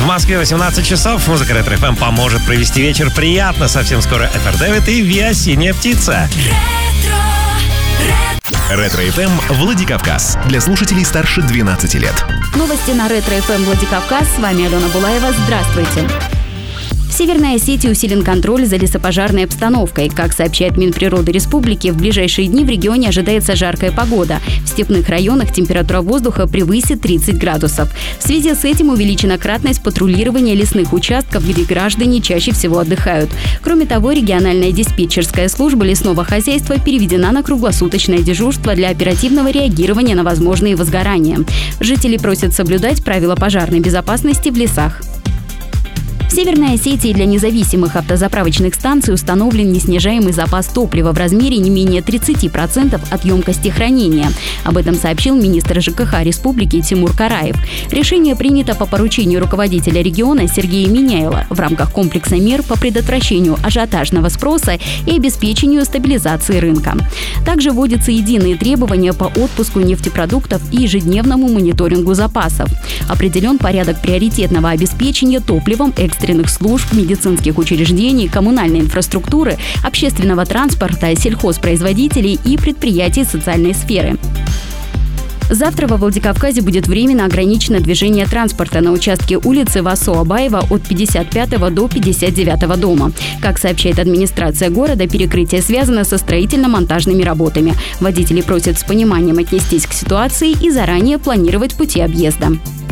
Москве 18 часов. Музыка Ретро ФМ поможет провести вечер приятно. Совсем скоро Эфир Дэвид и Виа Синяя птица. Ретро ФМ Владикавказ. Для слушателей старше 12 лет. Новости на Ретро ФМ Владикавказ. С вами Алена Булаева. Здравствуйте. В Северной Осетии усилен контроль за лесопожарной обстановкой. Как сообщает Минприроды республики, в ближайшие дни в регионе ожидается жаркая погода. В степных районах температура воздуха превысит 30 градусов. В связи с этим увеличена кратность патрулирования лесных участков, где граждане чаще всего отдыхают. Кроме того, региональная диспетчерская служба лесного хозяйства переведена на круглосуточное дежурство для оперативного реагирования на возможные возгорания. Жители просят соблюдать правила пожарной безопасности в лесах. В Северной Осетии для независимых автозаправочных станций установлен неснижаемый запас топлива в размере не менее 30% от емкости хранения. Об этом сообщил министр ЖКХ республики Тимур Караев. Решение принято по поручению руководителя региона Сергея Миняйла в рамках комплекса мер по предотвращению ажиотажного спроса и обеспечению стабилизации рынка. Также вводятся единые требования по отпуску нефтепродуктов и ежедневному мониторингу запасов. Определен порядок приоритетного обеспечения топливом экстренных служб, медицинских учреждений, коммунальной инфраструктуры, общественного транспорта, сельхозпроизводителей и предприятий социальной сферы. Завтра во Владикавказе будет временно ограничено движение транспорта на участке улицы Васо-Абаева от 55 до 59 дома. Как сообщает администрация города, перекрытие связано со строительно-монтажными работами. Водители просят с пониманием отнестись к ситуации и заранее планировать пути объезда.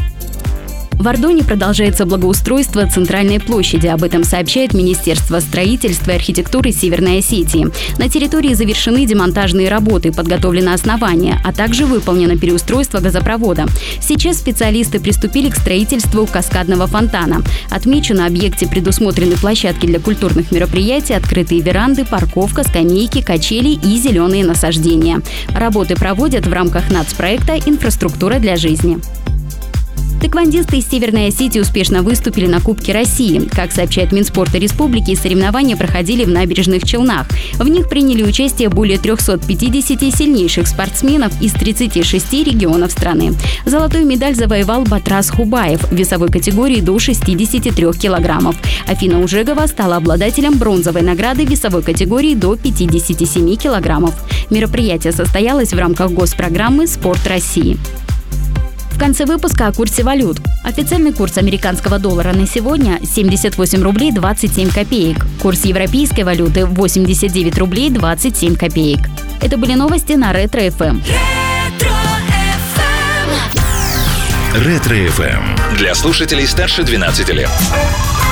В Ордоне продолжается благоустройство центральной площади. Об этом сообщает Министерство строительства и архитектуры Северной Осетии. На территории завершены демонтажные работы, подготовлено основание, а также выполнено переустройство газопровода. Сейчас специалисты приступили к строительству каскадного фонтана. Отмечу, на объекте предусмотрены площадки для культурных мероприятий, открытые веранды, парковка, скамейки, качели и зеленые насаждения. Работы проводят в рамках нацпроекта «Инфраструктура для жизни». Тэквондисты из Северной Осетии успешно выступили на Кубке России. Как сообщает Минспорта республики, соревнования проходили в Набережных Челнах. В них приняли участие более 350 сильнейших спортсменов из 36 регионов страны. Золотую медаль завоевал Батрас Хубаев в весовой категории до 63 килограммов. Афина Ужегова стала обладателем бронзовой награды в весовой категории до 57 килограммов. Мероприятие состоялось в рамках госпрограммы «Спорт России». В конце выпуска о курсе валют. Официальный курс американского доллара на сегодня – 78 рублей 27 копеек. Курс европейской валюты – 89 рублей 27 копеек. Это были новости на Ретро ФМ. Ретро ФМ. Для слушателей старше 12 лет.